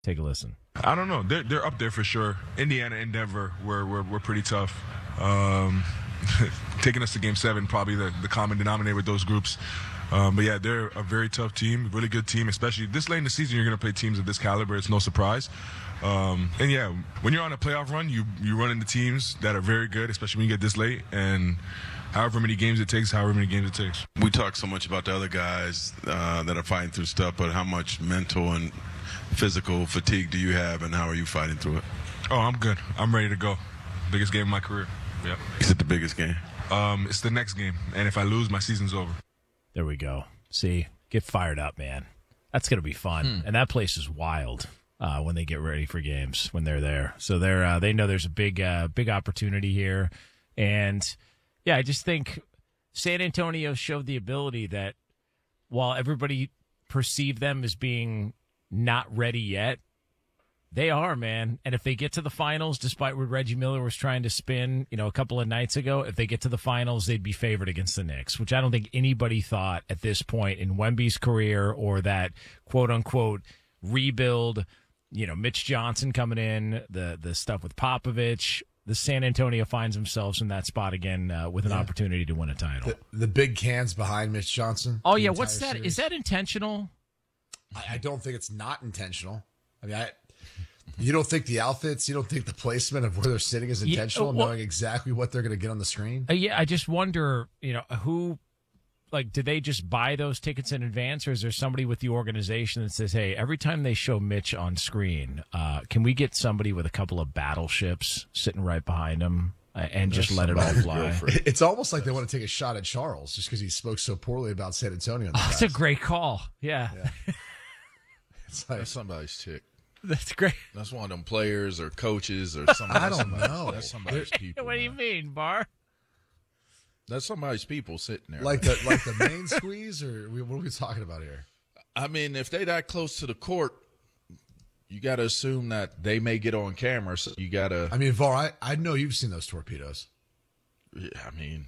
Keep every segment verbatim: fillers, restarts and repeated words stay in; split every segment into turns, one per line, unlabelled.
Take a listen.
I don't know. They're they're up there for sure. Indiana and Denver were were, were pretty tough. Um, taking us to Game Seven, probably the, the common denominator with those groups. Um, but yeah, they're a very tough team, really good team. Especially this late in the season, you're going to play teams of this caliber. It's no surprise. Um, and yeah, when you're on a playoff run, you you run into teams that are very good, especially when you get this late. And however many games it takes, however many games it takes.
We talk so much about the other guys uh, that are fighting through stuff, but how much mental and physical fatigue do you have, and how are you fighting through it?
Oh, I'm good. I'm ready to go. Biggest game of my career. Yep.
Is it the biggest game?
Um, it's the next game, and if I lose, my season's over.
There we go. See, get fired up, man. That's gonna be fun, hmm. and that place is wild uh, when they get ready for games when they're there. So they're uh, they know there's a big uh, big opportunity here, and yeah, I just think San Antonio showed the ability that while everybody perceived them as being not ready yet, they are, man. And if they get to the finals, despite what Reggie Miller was trying to spin, you know, a couple of nights ago, if they get to the finals, they'd be favored against the Knicks, which I don't think anybody thought at this point in Wemby's career, or that quote unquote rebuild, you know, Mitch Johnson coming in, the, the stuff with Popovich. The San Antonio finds themselves in that spot again uh, with an yeah. opportunity to win a title.
The, the big cans behind Mitch Johnson.
Oh, yeah. What's that? Series. Is that intentional?
I, I don't think it's not intentional. I mean, I, you don't think the outfits, you don't think the placement of where they're sitting is intentional, yeah, well, knowing exactly what they're going to get on the screen?
Uh, yeah, I just wonder, you know, who, like, do they just buy those tickets in advance, or is there somebody with the organization that says, hey, every time they show Mitch on screen, uh, can we get somebody with a couple of battleships sitting right behind him uh, and just let it all fly?
It's almost like they want to take a shot at Charles just because he spoke so poorly about San Antonio.
Oh, that's a great call. Yeah. yeah.
It's like, that's somebody's chick.
That's great.
That's one of them players or coaches or somebody.
I don't know.
That's somebody's people.
What do you mean, Bar?
That's somebody's people sitting there.
Like the like the main squeeze, or what are we talking about here?
I mean, if they that close to the court, you got to assume that they may get on camera. So you got to.
I mean, Var, I, I know you've seen those torpedoes.
Yeah, I mean,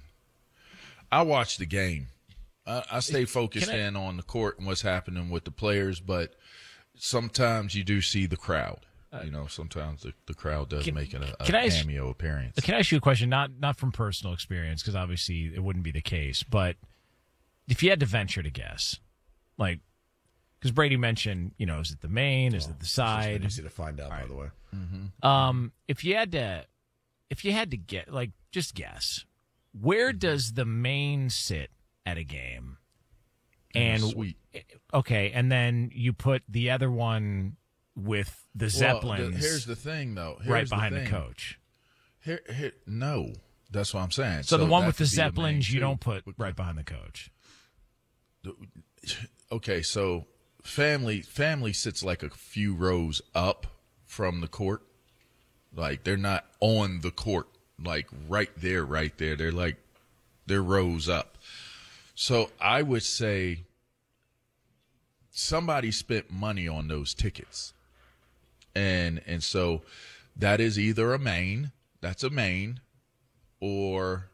I watch the game. I, I stay focused I, in on the court and what's happening with the players, but sometimes you do see the crowd. You know, sometimes the, the crowd does
can,
make a, a
ask,
cameo appearance.
Can I ask you a question? Not not from personal experience, because obviously it wouldn't be the case. But if you had to venture to guess, like, because Brady mentioned, you know, is it the main? Is oh, it the side?
It's easy to find out,
right.
by the way.
Mm-hmm. Um, if you had to, if you had to get, like, just guess, where mm-hmm. does the main sit at a game? And
sweet.
Okay, and then you put the other one with the Zeppelins.
Well, the, here's the thing, though. Here's
right behind
the,
the coach.
Here, here, no, that's what I'm saying.
So, so the one with the Zeppelins,
the
you don't put right behind the coach.
Okay, so family family sits like a few rows up from the court. Like, they're not on the court, like right there, right there. They're like, they're rows up. So I would say somebody spent money on those tickets. And and so that is either a main, that's a main, or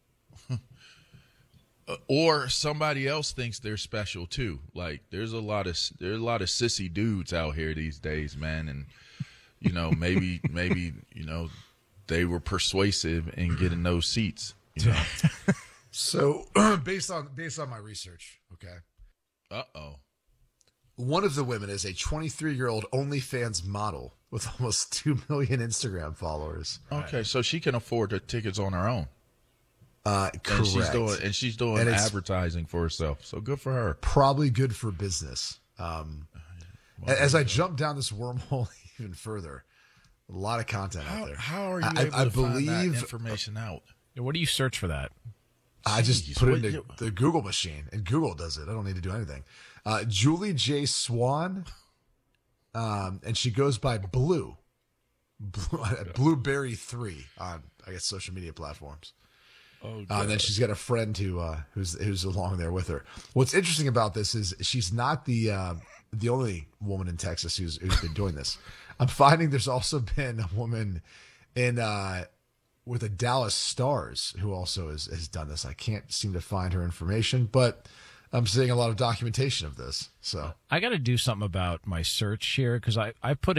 or somebody else thinks they're special too. Like, there's a lot of there's a lot of sissy dudes out here these days, man, and you know, maybe maybe, you know, they were persuasive in getting those seats, you know.
So, based on based on my research, okay.
Uh-oh.
One of the women is a twenty-three-year-old OnlyFans model with almost two million Instagram followers.
Okay, so she can afford the tickets on her own.
Uh, correct.
And she's doing, and she's doing
and
advertising for herself, so good for her.
Probably good for business. Um, well, as I jump down this wormhole even further, a lot of content
how,
out there.
How are you
I,
able
I
to
believe,
find that information out?
What do you search for that?
I just
Jeez,
put it
what,
into
you,
the Google machine, and Google does it. I don't need to do anything. Uh, Julie J. Swan, um, and she goes by Blue, Blue Blueberry three on, I guess, social media platforms.
Oh,
uh, and then she's got a friend who uh, who's who's along there with her. What's interesting about this is she's not the uh, the only woman in Texas who's who's been doing this. I'm finding there's also been a woman in uh, with the Dallas Stars who also has, has done this. I can't seem to find her information, but I'm seeing a lot of documentation of this. So
I got to do something about my search here because I, I put